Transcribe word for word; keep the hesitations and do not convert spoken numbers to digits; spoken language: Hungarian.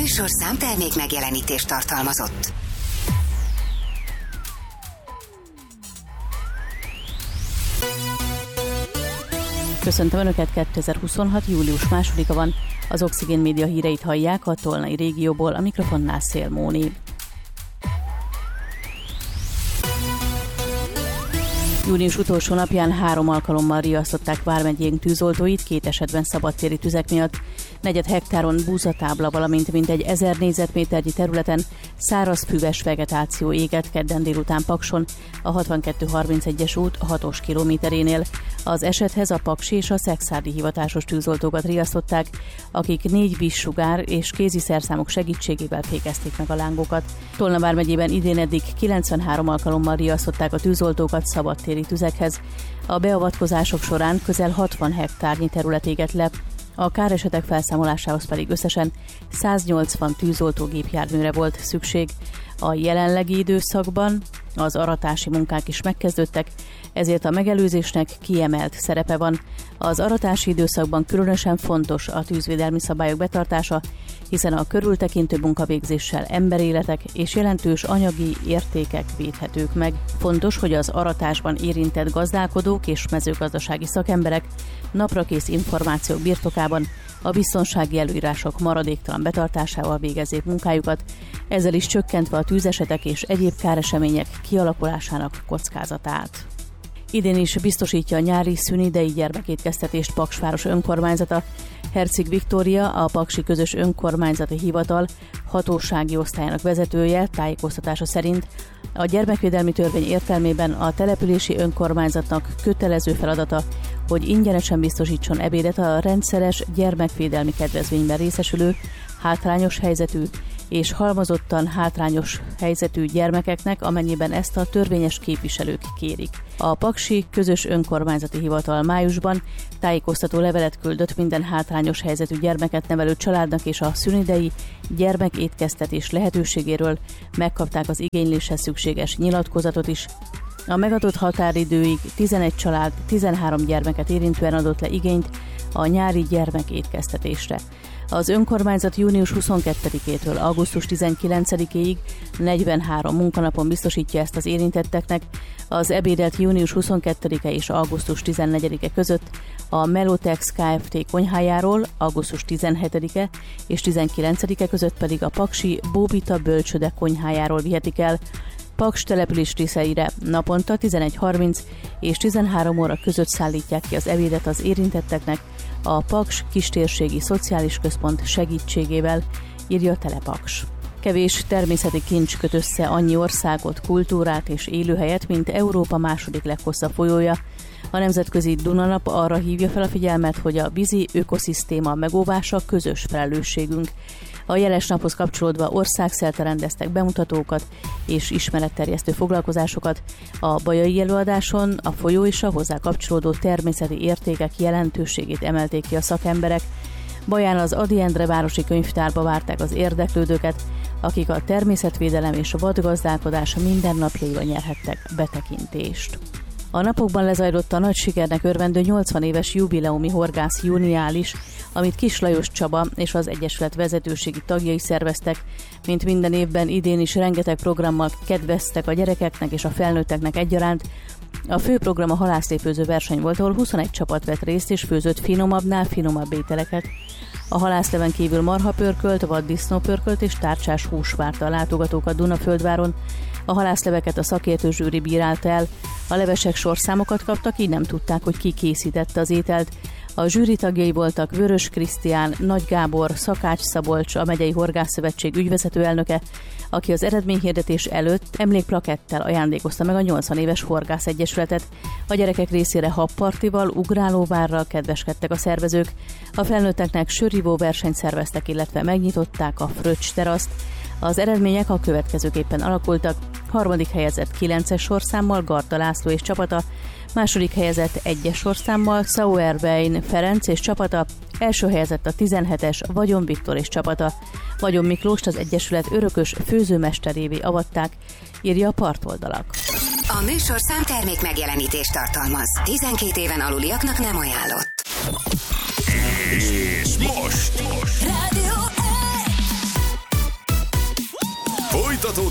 műsorszám termék megjelenítést tartalmazott. Köszöntöm Önöket, kétezer-huszonhat. július másodika van, az Oxigén Média híreit hallják a tolnai régióból, a mikrofonnál Szél Móni. Június utolsó napján három alkalommal riasztották vármegyénk tűzoltóit, két esetben szabadtéri tüzek miatt. Negyed hektáron búzatábla, valamint mintegy ezer négyzetméternyi területen száraz füves vegetáció égett kedden délután Pakson, a hatvankettő harmincegyes út hatos kilométerénél. Az esethez a paksi és a szekszárdi hivatásos tűzoltókat riasztották, akik négy vízsugár és kézi szerszámok segítségével fékezték meg a lángokat. Tolna vármegyében idén eddig kilencvenhárom alkalommal riasztották a tűzoltókat szabadtéri tüzekhez. A beavatkozások során közel hatvan hektárnyi terület égett le, a káresetek felszámolásához pedig összesen száznyolcvan tűzoltógépjárműre volt szükség. A jelenlegi időszakban az aratási munkák is megkezdődtek, ezért a megelőzésnek kiemelt szerepe van. Az aratási időszakban különösen fontos a tűzvédelmi szabályok betartása, hiszen a körültekintő munkavégzéssel emberéletek és jelentős anyagi értékek védhetők meg. Fontos, hogy az aratásban érintett gazdálkodók és mezőgazdasági szakemberek naprakész információk birtokában a biztonsági előírások maradéktalan betartásával végezzék munkájukat, ezzel is csökkentve a tűzesetek és egyéb káresemények kialakulásának kockázatát. Idén is biztosítja a nyári szünidei gyermekétkeztetést Paksváros önkormányzata. Herceg Viktória, a Paksi Közös Önkormányzati Hivatal hatósági osztályának vezetője tájékoztatása szerint a gyermekvédelmi törvény értelmében a települési önkormányzatnak kötelező feladata, hogy ingyenesen biztosítson ebédet a rendszeres gyermekvédelmi kedvezményben részesülő, hátrányos helyzetű és halmozottan hátrányos helyzetű gyermekeknek, amennyiben ezt a törvényes képviselők kérik. A Paksi Közös Önkormányzati Hivatal májusban tájékoztató levelet küldött minden hátrányos helyzetű gyermeket nevelő családnak, és a szünidei gyermekétkeztetés lehetőségéről megkapták az igényléshez szükséges nyilatkozatot is. A megadott határidőig tizenegy család tizenhárom gyermeket érintően adott le igényt a nyári gyermekétkeztetésre. Az önkormányzat június huszonkettedikétől augusztus tizenkilencedikéig negyvenhárom munkanapon biztosítja ezt az érintetteknek. Az ebédet június huszonkettedike és augusztus tizennegyedike között a Melotex Kft. Konyhájáról, augusztus tizenhetedike és tizenkilencedike között pedig a Paksi Bóbita Bölcsöde konyhájáról vihetik el. Paks település részeire naponta tizenegy harminc és tizenhárom óra között szállítják ki az ebédet az érintetteknek a Paks Kistérségi Szociális Központ segítségével, írja Telepaks. Kevés természeti kincs köt össze annyi országot, kultúrát és élőhelyet, mint Európa második leghosszabb folyója. A Nemzetközi Dunanap arra hívja fel a figyelmet, hogy a vízi ökoszisztéma megóvása közös felelősségünk. A jeles naphoz kapcsolódva országszerte rendeztek bemutatókat és ismeretterjesztő foglalkozásokat. A bajai előadáson a folyó és a hozzá kapcsolódó természeti értékek jelentőségét emelték ki a szakemberek. Baján az Ady Endre városi könyvtárba várták az érdeklődőket, akik a természetvédelem és a vadgazdálkodás mindennapjaiba nyerhettek betekintést. A napokban lezajlott a nagy sikernek örvendő nyolcvan éves jubileumi horgász juniális, amit Kis Lajos Csaba és az Egyesület vezetőségi tagjai szerveztek. Mint minden évben, idén is rengeteg programmal kedveztek a gyerekeknek és a felnőtteknek egyaránt. A fő program a halászlépőző verseny volt, ahol huszonegy csapat vett részt és főzött finomabbnál finomabb ételeket. A halászleven kívül marhapörkölt, vaddisznópörkölt és tárcsás hús várta a látogatókat Dunaföldváron. A halászleveket a szakértő zsűri bírálta el. A levesek sorszámokat kaptak, így nem tudták, hogy ki készítette az ételt. A zsűri tagjai voltak Vörös Krisztián, Nagy Gábor, Szakács Szabolcs, a megyei horgászszövetség ügyvezető elnöke, aki az eredményhirdetés előtt emlékplakettel ajándékozta meg a nyolcvan éves horgászegyesületet. A gyerekek részére habpartival, ugrálóvárral kedveskedtek a szervezők. A felnőtteknek sörívó versenyt szerveztek, illetve megnyitották a Fröccs teraszt. Az eredmények a következőképpen alakultak. Harmadik helyezett kilences sorszámmal Garda László és csapata, második helyezett egyes sorszámmal Sauerbein Ferenc és csapata, első helyezett a tizenhetes Vagyon Viktor és csapata. Vagyon Miklóst az Egyesület örökös főzőmesterévé avatták, írja a Partoldalak. A műsorszám termék megjelenítést tartalmaz. tizenkét éven aluliaknak nem ajánlott. És most! most. Rádió Folytatódik